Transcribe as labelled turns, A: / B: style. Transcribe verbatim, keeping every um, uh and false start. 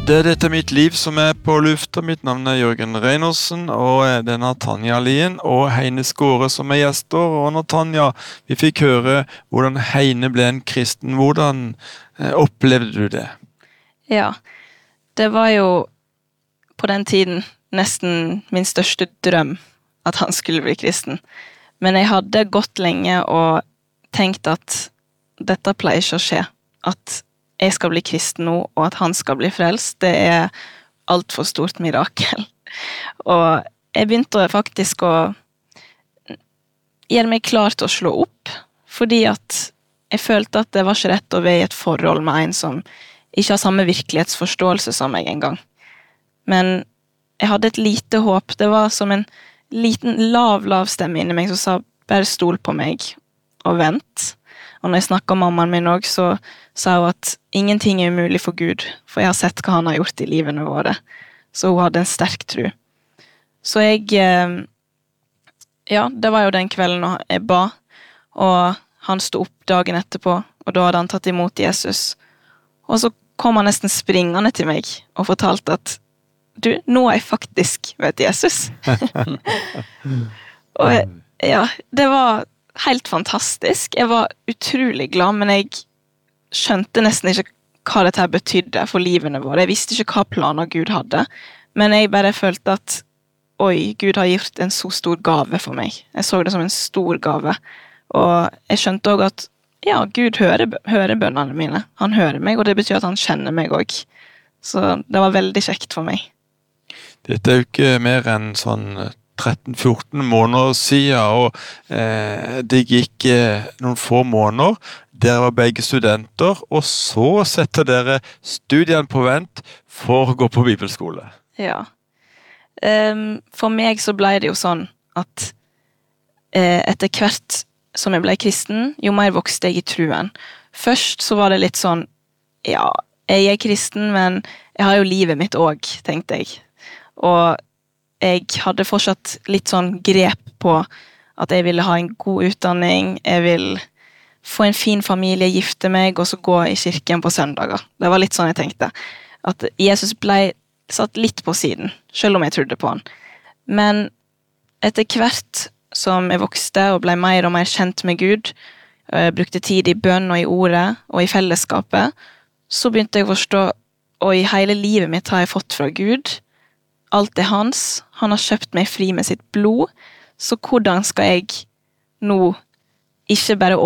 A: Det er dette mitt liv som er på lufta. Mitt navn er Jørgen Reinersen, og det er Natanja Lien og Heine Skåre som er gjester. Og Natanja, vi fikk høre hvordan Heine ble en kristen. Hvordan eh, opplevde du det?
B: Ja, det var jo på den tiden nesten min største drøm at han skulle bli kristen. Men jeg hadde gått lenge og tenkt at dette pleier ikke å skje. At jeg skal bli kristen nå, og at han skal bli frelst, det er alt for stort mirakel. Og jeg begynte faktisk å gjøre meg klar til å slå opp, fordi at jeg følte at det var ikke rett å være i et forhold med en som ikke har samme virkelighetsforståelse som meg en gang. Men jeg hadde et lite håp. Det var som en liten lav, lav stemme inni meg som sa, bare stol på meg og vent. Og når jeg snakket med mammaen min også, så sa hun at ingenting er umulig for Gud, for jeg har sett hva han har gjort i livene våre. Så hun hadde en sterk tro. Så jeg, ja, det var jo den kvelden jeg ba, og han stod opp dagen etterpå, og da hadde han tatt imot Jesus. Og så kom han nesten springende til meg, og fortalte at du, nå er jeg faktisk vet Jesus. Og ja, det var helt fantastisk. Jeg var utrolig glad, men jeg skjønte nesten ikke hva dette her betydde for livene våre. Jeg visste ikke hva planer Gud hadde, men jeg bare følte at oi, Gud har gitt en så stor gave for meg. Jeg så det som en stor gave, og jeg skjønte også at ja, Gud hører, hører bønnene mine. Han hører meg, og det betyr at han kjenner meg også. Så det var veldig kjekt for meg.
A: Dette er jo ikke mer enn sånn tretten fjorten måneder siden, og eh, det gikk eh, noen få måneder. Dere var begge studenter, og så setter dere studien på vent for å gå på bibelskole.
B: Ja. Um, for meg så ble det jo sånn at eh, etter hvert som jeg ble kristen, jo mer vokste jeg i troen. Først så var det litt sånn, ja, jeg er kristen, men jeg har jo livet mitt også, tenkte jeg. Og jeg hadde fortsatt litt sånn grep på at jeg ville ha en god utdanning, jeg vil få en fin familie, gifte meg, og så gå i kirken på søndager. Det var litt sånn jeg tenkte. At Jesus ble satt litt på siden, selv om jeg trodde på han. Men etter hvert som jeg vokste og ble mer og mer kjent med Gud, og jeg brukte tid i bønn og i ordet og i fellesskapet, så begynte jeg å forstå, og i hele livet mitt har jeg fått fra Gud, alt er hans, han har kjøpt meg fri med sitt blod, så hvordan skal jeg nå ikke bare